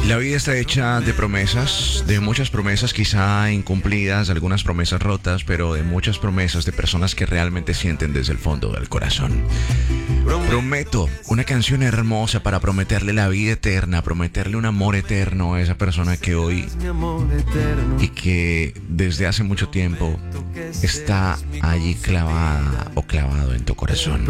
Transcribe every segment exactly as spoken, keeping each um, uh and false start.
La vida está hecha de promesas, de muchas promesas quizá incumplidas, algunas promesas rotas, pero de muchas promesas de personas que realmente sienten desde el fondo del corazón. Prometo una canción hermosa para prometerle la vida eterna, prometerle un amor eterno a esa persona que hoy y que desde hace mucho tiempo está allí clavada o clavado en tu corazón.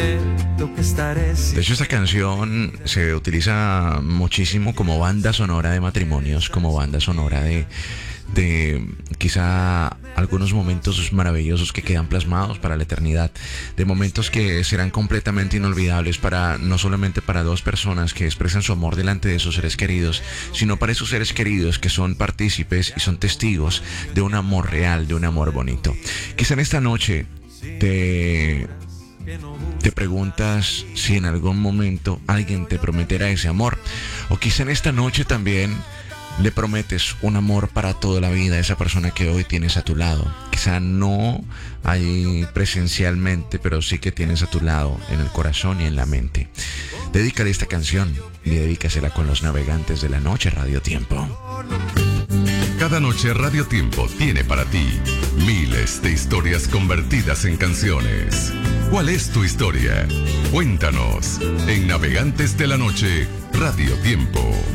De hecho, esta canción se utiliza muchísimo como banda sonora de matrimonios, como banda sonora de, de quizá algunos momentos maravillosos que quedan plasmados para la eternidad, de momentos que serán completamente inolvidables para no solamente para dos personas que expresan su amor delante de sus seres queridos, sino para esos seres queridos que son partícipes y son testigos de un amor real, de un amor bonito. Quizá en esta noche te Te preguntas si en algún momento alguien te prometerá ese amor, o quizá en esta noche también le prometes un amor para toda la vida a esa persona que hoy tienes a tu lado. Quizá no ahí presencialmente, pero sí que tienes a tu lado en el corazón y en la mente. Dedícale esta canción y dedícasela con los navegantes de la noche Radio Tiempo. Cada noche Radio Tiempo tiene para ti miles de historias convertidas en canciones. ¿Cuál es tu historia? Cuéntanos en Navegantes de la Noche Radio Tiempo.